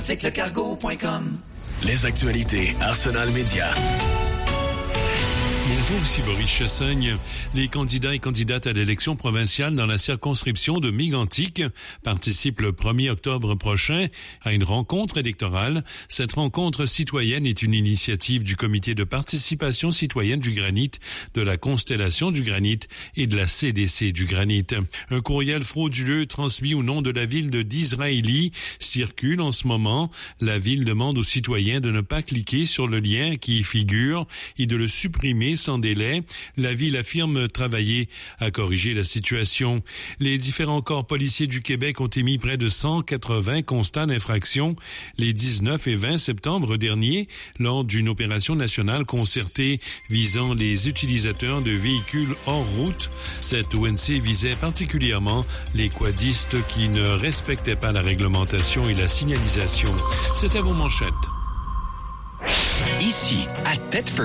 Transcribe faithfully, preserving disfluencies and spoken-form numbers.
c'est le cargo point com. Les actualités Arsenal Média. Bonjour, ici Boris Chassagne. Les candidats et candidates à l'élection provinciale dans la circonscription de Mégantic participent le premier octobre prochain à une rencontre électorale. Cette rencontre citoyenne est une initiative du comité de participation citoyenne du granit, de la constellation du granit et de la C D C du granit. Un courriel frauduleux transmis au nom de la ville de Disraeli circule en ce moment. La ville demande aux citoyens de ne pas cliquer sur le lien qui y figure et de le supprimer sans délai. La ville affirme travailler à corriger la situation. Les différents corps policiers du Québec ont émis près de cent quatre-vingts constats d'infraction les dix-neuf et vingt septembre dernier lors d'une opération nationale concertée visant les utilisateurs de véhicules hors route. Cette O N C visait particulièrement les quadistes qui ne respectaient pas la réglementation et la signalisation. C'était vos manchettes. Ici, à Thetford.